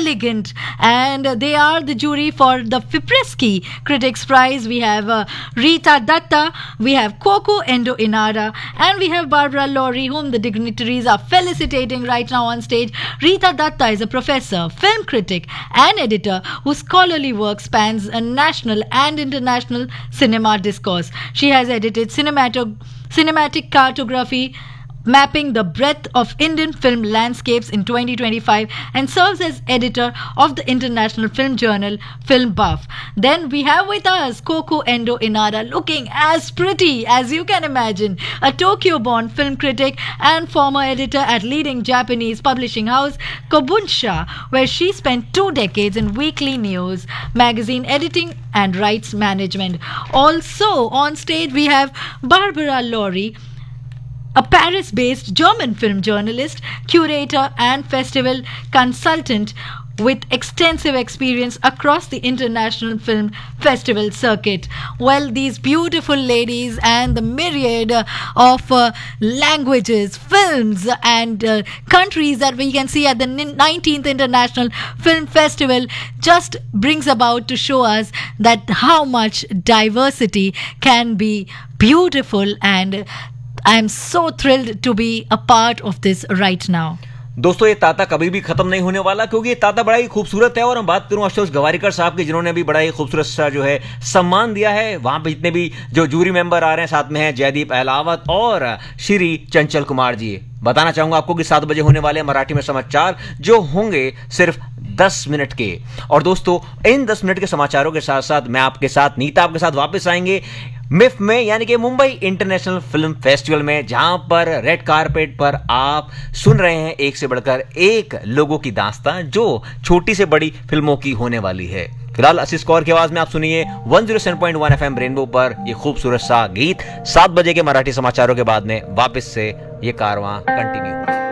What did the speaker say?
elegant, and they are the jury for the Fipresci Critics Prize. We have Rita Datta, we have Coco Endo Inada, and we have Barbara Laurie, whom the dignitaries are felicitating right now on stage. Rita Datta is a professor, film critic, and editor whose scholarly work spans a national and international cinema discourse. She has edited cinematic cartography mapping the breadth of Indian film landscapes in 2025 and serves as editor of the international film journal Film Buff. Then we have with us Coco Endo Inada, looking as pretty as you can imagine, a Tokyo-born film critic and former editor at leading Japanese publishing house Kobunsha, where she spent 2 decades in weekly news, magazine editing and rights management. Also on stage we have Barbara Laurie, a Paris-based German film journalist, curator and festival consultant with extensive experience across the international film festival circuit. Well, these beautiful ladies and the myriad of languages, films and countries that we can see at the 19th International Film Festival just brings about to show us that how much diversity can be beautiful, and I am so thrilled to be a part of this right now. दोस्तों, ये ताता कभी भी खत्म नहीं होने वाला, क्योंकि ये ताता बड़ा ही खूबसूरत है। और हम बात करूं आशुतोष गवारीकर साहब की, जिन्होंने भी बड़ा ही खूबसूरत सा जो है सम्मान दिया है। वहां पे जितने भी जो जूरी मेंबर आ रहे हैं, साथ में हैं जयदीप अहलावत और श्री चंचल कुमार जी। बताना चाहूंगा आपको कि 7 बजे होने वाले मराठी में समाचार जो होंगे सिर्फ 10 मिनट के। और दोस्तों, इन 10 मिनट के समाचारों के साथ साथ मैं आपके साथ, नीता आपके साथ वापस आएंगे मिफ में, यानी कि मुंबई इंटरनेशनल फिल्म फेस्टिवल में, जहां पर रेड कारपेट पर आप सुन रहे हैं एक से बढ़कर एक लोगों की दास्तां जो छोटी से बड़ी फिल्मों की होने वाली है। फिलहाल आशीष कौर की आवाज में आप सुनिए 107.1 FM रेनबो पर ये खूबसूरत सा गीत। 7 बजे के मराठी समाचारों के बाद में वापस से ये कारवां कंटिन्यू।